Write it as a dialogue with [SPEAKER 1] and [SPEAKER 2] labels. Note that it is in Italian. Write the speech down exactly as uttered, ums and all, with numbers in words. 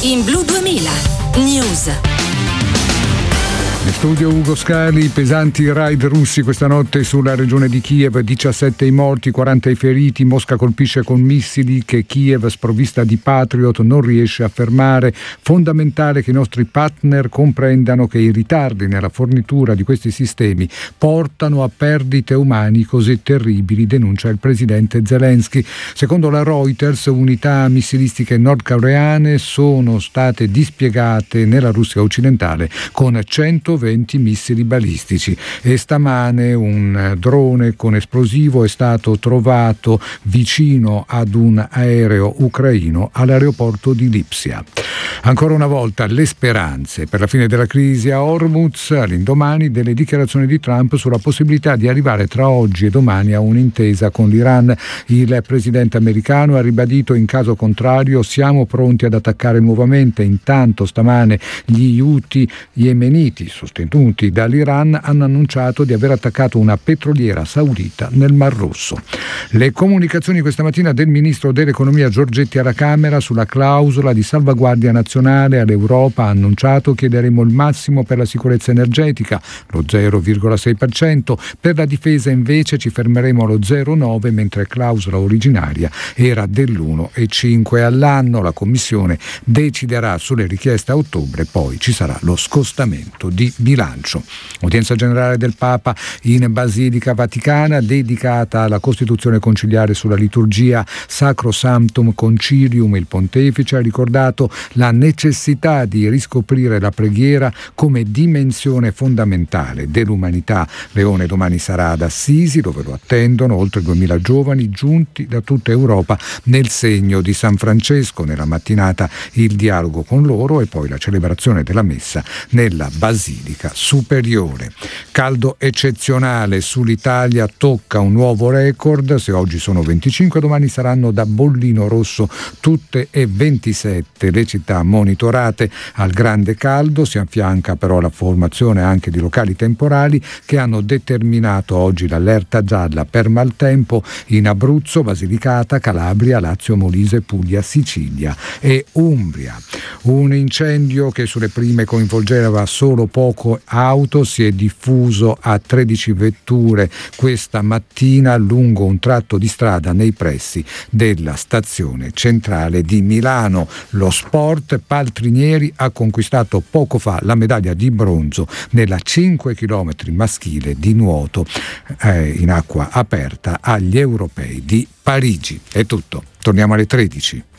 [SPEAKER 1] in Blu duemila News.
[SPEAKER 2] In studio Ugo Scali. Pesanti raid russi questa notte sulla regione di Kiev, diciassette i morti, quaranta i feriti. Mosca colpisce con missili che Kiev, sprovvista di Patriot, non riesce a fermare. Fondamentale che i nostri partner comprendano che i ritardi nella fornitura di questi sistemi portano a perdite umane così terribili, denuncia il presidente Zelensky. Secondo la Reuters, unità missilistiche nordcoreane sono state dispiegate nella Russia occidentale con centoventi missili balistici, e stamane un drone con esplosivo è stato trovato vicino ad un aereo ucraino all'aeroporto di Lipsia. Ancora una volta le speranze per la fine della crisi a Hormuz, all'indomani delle dichiarazioni di Trump sulla possibilità di arrivare tra oggi e domani a un'intesa con l'Iran. Il presidente americano ha ribadito: in caso contrario siamo pronti ad attaccare nuovamente. Intanto stamane gli Houthi yemeniti, sostenuti dall'Iran, hanno annunciato di aver attaccato una petroliera saudita nel Mar Rosso. Le comunicazioni questa mattina del ministro dell'economia Giorgetti alla Camera sulla clausola di salvaguardia nazionale. All'Europa ha annunciato: chiederemo il massimo per la sicurezza energetica, lo zero virgola sei per cento, per la difesa invece ci fermeremo allo zero virgola nove, mentre clausola originaria era dell'uno virgola cinque all'anno. La Commissione deciderà sulle richieste a ottobre, poi ci sarà lo scostamento di bilancio. Udienza generale del Papa in Basilica Vaticana dedicata alla Costituzione conciliare sulla liturgia Sacro Sanctum Concilium. Il pontefice ha ricordato la necessità di riscoprire la preghiera come dimensione fondamentale dell'umanità. Leone domani sarà ad Assisi, dove lo attendono oltre duemila giovani giunti da tutta Europa nel segno di San Francesco. Nella mattinata il dialogo con loro e poi la celebrazione della messa nella Basilica Superiore. Caldo eccezionale sull'Italia, tocca un nuovo record. Se oggi sono venticinque, domani saranno da bollino rosso tutte e ventisette le città monitorate al grande caldo. Si affianca però la formazione anche di locali temporali che hanno determinato oggi l'allerta gialla per maltempo in Abruzzo, Basilicata, Calabria, Lazio, Molise, Puglia, Sicilia e Umbria. Un incendio che sulle prime coinvolgeva solo poco auto si è diffuso a tredici vetture questa mattina lungo un tratto di strada nei pressi della stazione centrale di Milano. Lo sport, Paltrinieri ha conquistato poco fa la medaglia di bronzo nella cinque chilometri maschile di nuoto eh, in acqua aperta agli europei di Parigi. È tutto, torniamo alle tredici.